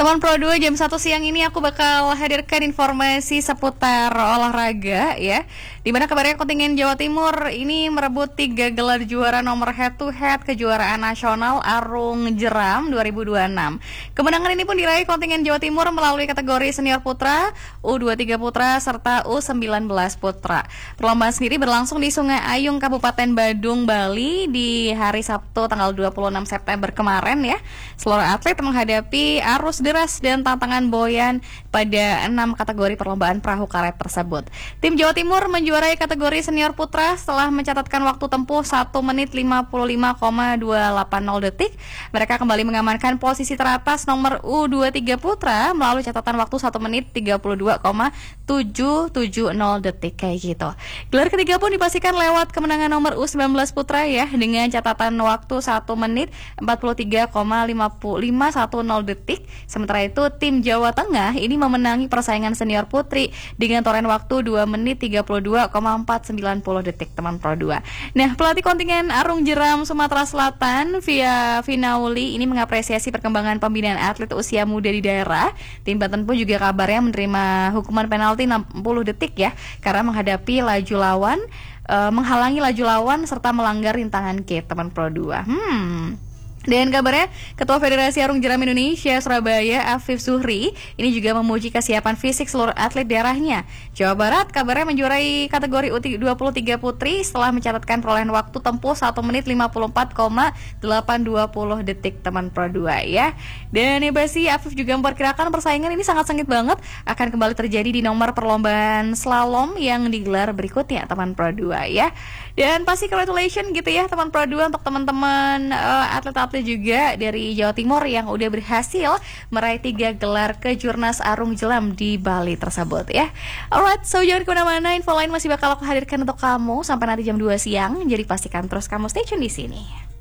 Teman Pro 2 jam 1 siang ini aku bakal hadirkan informasi seputar olahraga ya. Dimana kabarnya kontingen Jawa Timur ini merebut 3 gelar juara nomor head to head kejuaraan nasional Arung Jeram 2026. Kemenangan ini pun diraih kontingen Jawa Timur melalui kategori senior putra, U23 putra, serta U19 putra. Perlombaan sendiri berlangsung di Sungai Ayung, Kabupaten Badung, Bali di hari Sabtu tanggal 26 September kemarin ya. Seluruh atlet menghadapi arus deras dan tantangan boyan pada 6 kategori perlombaan perahu karet tersebut. Tim Jawa Timur menjuarai kategori senior putra setelah mencatatkan waktu tempuh 1 menit 55,280 detik. Mereka kembali mengamankan posisi teratas nomor U23 putra melalui catatan waktu 1 menit 32,770 detik kayak gitu. Gelar ketiga pun dipastikan lewat kemenangan nomor U19 putra ya dengan catatan waktu 1 menit 43,5510 detik. Sementara itu tim Jawa Tengah ini memenangi persaingan senior putri dengan torehan waktu 2 menit 32,490 detik teman Pro 2. Nah, pelatih kontingen Arung Jeram Sumatera Selatan via Finauli ini mengapresiasi perkembangan pembinaan atlet usia muda di daerah. Tim Banten pun juga kabarnya menerima hukuman penalti 60 detik ya karena menghadapi laju lawan, menghalangi laju lawan serta melanggar rintangan gate teman Pro 2. Dan kabarnya Ketua Federasi Arung Jeram Indonesia Surabaya Afif Zuhri ini juga memuji kesiapan fisik seluruh atlet daerahnya. Jawa Barat kabarnya menjuarai kategori U23 putri setelah mencatatkan perolehan waktu tempuh 1 menit 54,820 detik teman Pro 2 ya. Dan Ebasi Afif juga memperkirakan persaingan ini sangat sengit banget akan kembali terjadi di nomor perlombaan slalom yang digelar berikutnya teman Pro 2 ya. Dan pasti congratulations gitu ya teman Pro 2 untuk teman-teman atlet-atlet juga dari Jawa Timur yang udah berhasil meraih 3 gelar kejurnas Arung Jeram di Bali tersebut ya. Alright, so jangan kemana-mana, info lain masih bakal aku hadirkan untuk kamu sampai nanti jam 2 siang. Jadi pastikan terus kamu stay tune di sini.